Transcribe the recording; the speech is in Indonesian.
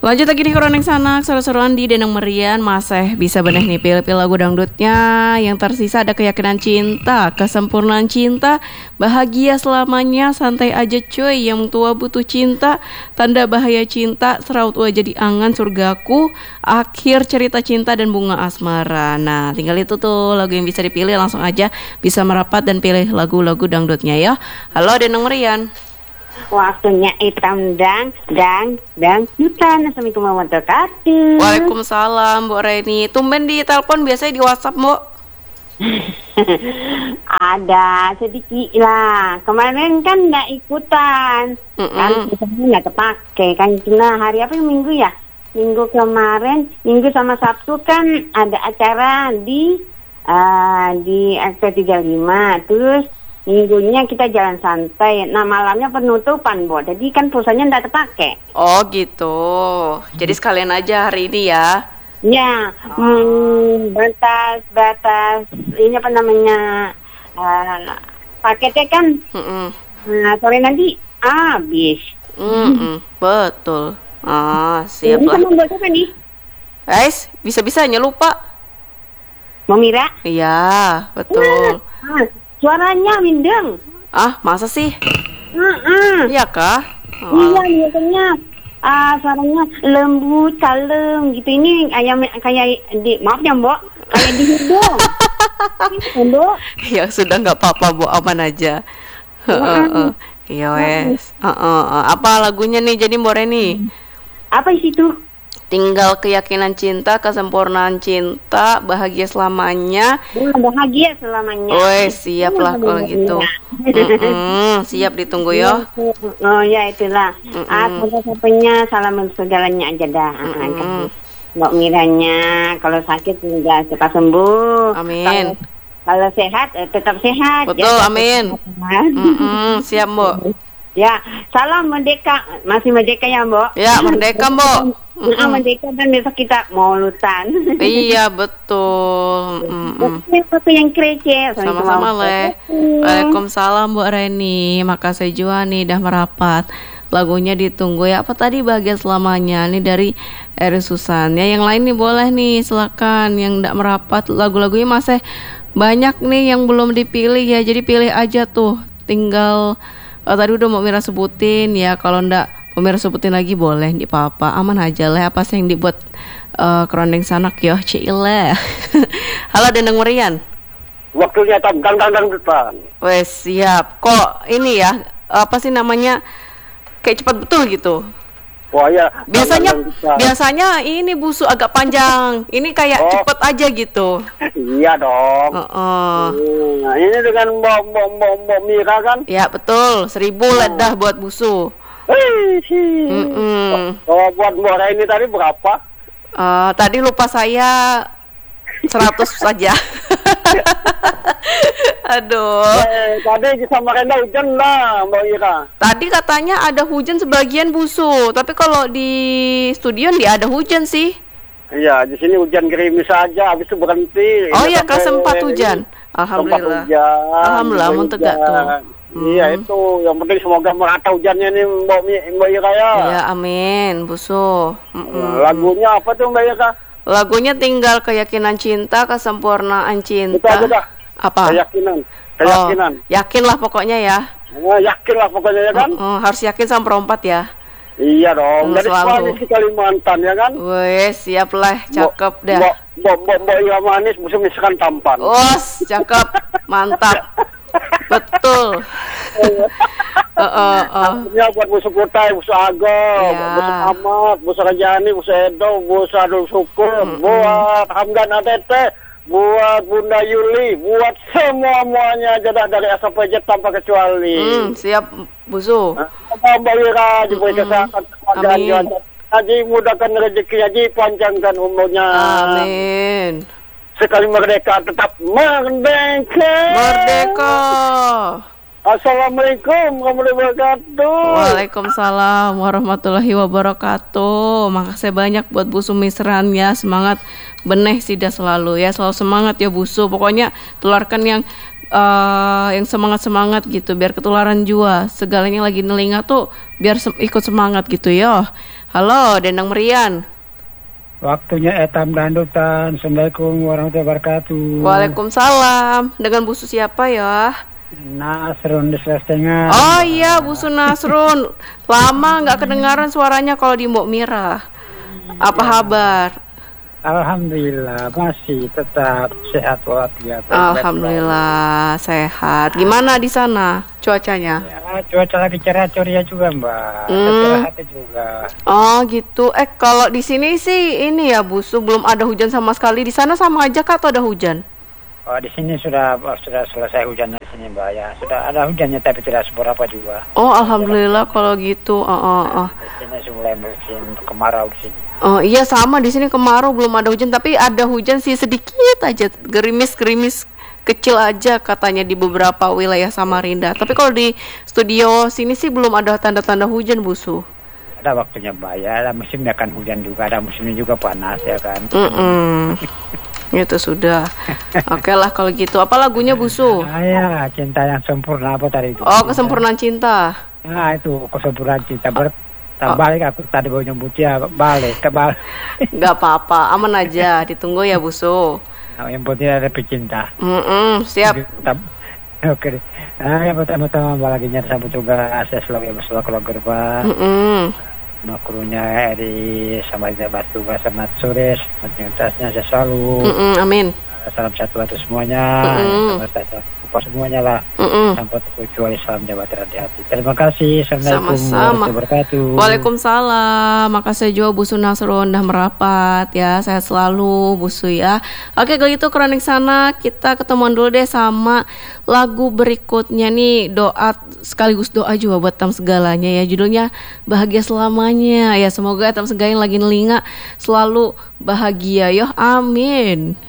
Lanjut lagi di Koroneng Sanak, seru-seruan di Denang Merian. Masih bisa beneh nih pilih-pilih lagu dangdutnya. Yang tersisa ada Keyakinan Cinta, Kesempurnaan Cinta, Bahagia Selamanya, Santai Aja Cuy, Yang Tua Butuh Cinta, Tanda Bahaya Cinta, Seraut Wajah di Angan, Surgaku, Akhir Cerita Cinta, dan Bunga Asmara. Nah, tinggal itu tuh lagu yang bisa dipilih. Langsung aja bisa merapat dan pilih lagu-lagu dangdutnya ya. Halo Denang Merian. Waktunya hitam dangdutan. Assalamualaikum warahmatullahi wabarakatuh. Waalaikumsalam, Mbok Reni. Tumben di telepon, biasanya di WhatsApp, Mbok. Ada sedikit lah. Kemarin kan nggak ikutan. Kan misalnya nggak kepake. Kan cuma hari apa yang minggu ya? Minggu kemarin, Minggu sama Sabtu kan ada acara di RT 35. Terus minggunya kita jalan santai. Nah malamnya penutupan, Bo. Jadi kan pulsanya nggak kepake. Oh gitu. Jadi sekalian aja hari ini ya. Ya, batas ini apa namanya, paketnya kan sore nanti habis. Betul. Siap Ini lah. kamu buat apa nih? Guys, bisa-bisanya lupa. Mau Mira? Iya, betul. Suaranya mindeng. Masa sih? Iya kah? Iya, biasanya suaranya lembut, kalem gitu. Ini ayam kayak maaf ya, Mbok, kayak di hidung. Mbok. Ya sudah, nggak apa-apa, Bu, aman aja. Iya wes. Apa lagunya nih jadi Mbok Reni? Apa isi itu? Tinggal Keyakinan Cinta, Kesempurnaan Cinta, Bahagia Selamanya. Bahagia selamanya. Woi, siap lah kalau gitu. Siap, ditunggu yo. Oh ya itulah. Siapa-siapanya salam segalanya aja dah. Mbak Miranya kalau sakit enggak cepat sembuh. Amin. Kalau sehat tetap sehat. Betul, ya, amin. Siap, Mbok. Ya, salam merdeka. Masih merdeka ya, Mbok? Ya, merdeka, Mbok. Merdeka dan besok kita maulutan. Iya, betul. Satu yang kreceh. Sama-sama, Le. Waalaikumsalam, Bu Reni. Makasih juga nih dah merapat. Lagunya ditunggu ya. Apa tadi Bahagia Selamanya? Ini dari Eri Susan. Ya, yang lain nih boleh nih, silakan. Yang enggak merapat, lagu-lagunya masih banyak nih yang belum dipilih ya. Jadi pilih aja tuh. Tinggal tadi udah mau Mira sebutin ya. Kalau ndak mau Mira sebutin lagi boleh, di apa-apa, aman aja lah. Apa sih yang dibuat Koroneng Sanak yo, cile. Halo Denang Merian. Waktunya dangdutan. Wes siap. Kok ini ya, apa sih namanya, kayak cepat betul gitu. Wah ya. Biasanya ini busu agak panjang. Ini kayak cepet aja gitu. Iya dong. Nah, ini dengan Mbak Mira kan? Ya betul. 1000 ledah buat busu. Kalau buat Mbak Reni tadi berapa? Tadi lupa saya 100 saja. Aduh. Tadi sama Renda hujan lah, Mbak Ira. Tadi katanya ada hujan sebagian busu, tapi kalau di studio tidak ada hujan sih. Iya, di sini hujan gerimis saja, habis itu berhenti. Oh iya, sempat hujan. Alhamdulillah. Alhamdulillah, muntegak tuh. Iya itu, yang penting semoga merata hujannya nih Mbak Ira ya. Iya, amin, busu. Lagunya apa tuh Mbak Ira? Lagunya Tinggal Keyakinan Cinta, Kesempurnaan Cinta. Itu aja dah. Apa? Keyakinan. Yakinlah pokoknya ya. Yakinlah pokoknya ya kan? Harus yakin sama perempat ya. Iya dong. Dari selalu. Manis Kalimantan ya kan? Wes, siap lah, cakep dah. Mbak Ira manis, misalkan tampan. Cakep, mantap. Betul. Ya buat musuh Kutai, musuh Agam, musuh Ahmad, musuh Rajani, musuh Edo, musuh Adul Syukur, buat Hamdan Atete, buat Bunda Yuli, buat semuanya aja dari ASPJ tanpa kecuali. Siap, busu. Mbak Wira, diberi kesehatan, amin. Haji mudahkan rezeki, Haji panjangkan umurnya. Amin. Sekali merdeka tetap merdeka. Merdeka. Assalamualaikum warahmatullahi wabarakatuh. Waalaikumsalam warahmatullahi wabarakatuh. Makasih banyak buat busu misran ya. Semangat beneh sida selalu ya. Selalu semangat ya busu. Pokoknya tularkan yang semangat gitu biar ketularan juga. Segalanya lagi nelinga tuh biar ikut semangat gitu ya. Halo, Dendang Merian. Waktunya etam dandutan. Assalamualaikum warahmatullahi wabarakatuh. Waalaikumsalam. Dengan busu siapa ya? Nasrun di Selestengah. Oh iya, busu Nasrun. Lama nggak kedengaran suaranya kalau di Mbok Mira. Apa kabar? Alhamdulillah masih tetap sehat walafiat. Alhamdulillah sehat. Gimana di sana cuacanya? Ya, cuaca lagi cerah ceria juga Mbak. Cerah hati juga. Oh gitu. Kalau di sini sih ini ya busu belum ada hujan sama sekali. Di sana sama aja kah atau ada hujan? Oh, di sini sudah selesai hujannya di sini Mbak ya. Sudah ada hujannya tapi tidak seberapa juga. Oh alhamdulillah kalau gitu. Di sini mulai musim kemarau di sini. Oh iya sama di sini kemarau belum ada hujan tapi ada hujan sih sedikit aja gerimis kecil aja katanya di beberapa wilayah Samarinda. Tapi kalau di studio sini sih belum ada tanda-tanda hujan busu. Ada waktunya Mbak ya. Ada musimnya kan hujan juga. Ada musimnya juga panas ya kan. Itu sudah. Oke lah kalau gitu. Apa lagunya busu? Ya, cinta yang sempurna apa tadi itu? Oh, kesempurnaan cinta. Nah, itu kesempurnaan cinta. Balik aku tadi mau nyebutnya balik. Gak apa-apa, aman aja. Ditunggu ya busu. Nah, yang penting ada pecinta. Siap. Oke. Nah, yang pertama lagi nyari sambut juga saya selalu masalah keluarga Pak. Makrunya Eri sama Batu Bahasa Matsures Matnyutasnya saya selalu amin. Salam satu atas semuanya Lupa semuanya lah sampai kecuali salam Jawa hati. Terima kasih. Assalamualaikum warahmatullahi wabarakatuh. Waalaikumsalam. Makasih juga busu Nasrun dah merapat ya. Sehat selalu busu ya. Oke kalau gitu kronik sana kita ketemuan dulu deh sama lagu berikutnya nih, doa sekaligus doa juga buat tam segalanya ya. Judulnya Bahagia Selamanya ya. Semoga tam segalanya lagi nelinga selalu bahagia ya. Amin.